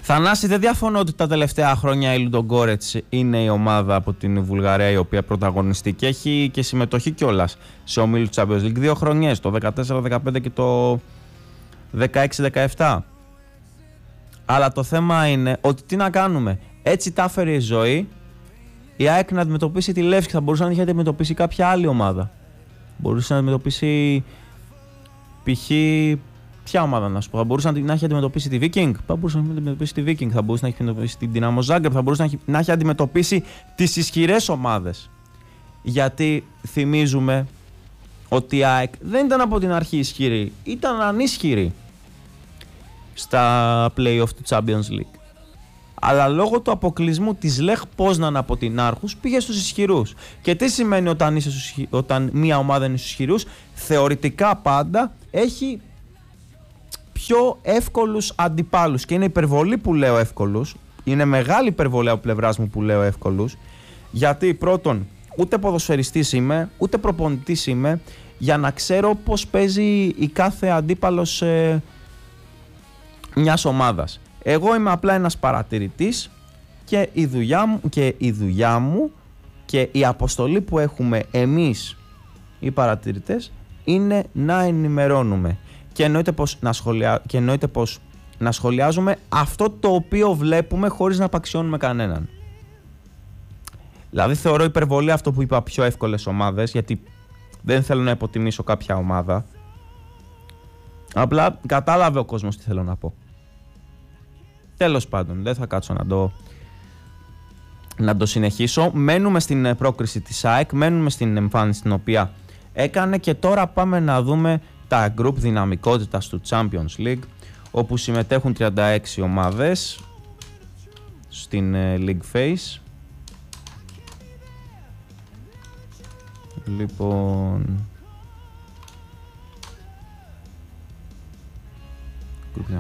Θανάση, δεν διαφωνώ ότι τα τελευταία χρόνια η Λουντογκόρετς είναι η ομάδα από την Βουλγαρία η οποία πρωταγωνιστεί και έχει και συμμετοχή κιόλας σε ομίλους Champions League 2 χρονιές, το 14-15 και το 16-17. Αλλά το θέμα είναι ότι τι να κάνουμε. Έτσι τα έφερε η ζωή. Η ΑΕΚ να αντιμετωπίσει τη Λεύσκη, θα μπορούσε να είχε αντιμετωπίσει κάποια άλλη ομάδα. Μπορούσε να αντιμετωπίσει π.χ. ποια ομάδα να σου πω. Θα μπορούσε να έχει αντιμετωπίσει τη Viking. Θα μπορούσε να έχει αντιμετωπίσει τη Viking. Θα μπορούσε να έχει αντιμετωπίσει την Dinamo Zagreb. Θα μπορούσε να έχει αντιμετωπίσει τις ισχυρές ομάδες. Γιατί θυμίζουμε ότι η ΑΕΚ δεν ήταν από την αρχή ισχυρή. Ήταν ανίσχυρη στα play-off του Champions League. Αλλά λόγω του αποκλεισμού της Λεχ Πόσναν από την Άρχους πήγε στους ισχυρούς. Και τι σημαίνει όταν μια ομάδα είναι στους ισχυρούς? Θεωρητικά πάντα έχει πιο εύκολους αντιπάλους. Και είναι υπερβολή που λέω εύκολους. Είναι μεγάλη υπερβολή από πλευράς μου που λέω εύκολους. Γιατί πρώτον, ούτε ποδοσφαιριστής είμαι, ούτε προπονητής είμαι, για να ξέρω πώς παίζει η κάθε αντίπαλος μιας ομάδας. Εγώ είμαι απλά ένας παρατηρητής και η δουλειά μου και η αποστολή που έχουμε εμείς οι παρατηρητές είναι να ενημερώνουμε και εννοείται πως να σχολιάζουμε αυτό το οποίο βλέπουμε χωρίς να απαξιώνουμε κανέναν. Δηλαδή θεωρώ υπερβολή αυτό που είπα, πιο εύκολες ομάδες, γιατί δεν θέλω να υποτιμήσω κάποια ομάδα. Απλά κατάλαβε ο κόσμος τι θέλω να πω. Τέλος πάντων, δεν θα κάτσω να το συνεχίσω. Μένουμε στην πρόκριση της ΑΕΚ, μένουμε στην εμφάνιση την οποία έκανε και τώρα πάμε να δούμε τα group δυναμικότητας του Champions League, όπου συμμετέχουν 36 ομάδες στην League Phase. Λοιπόν...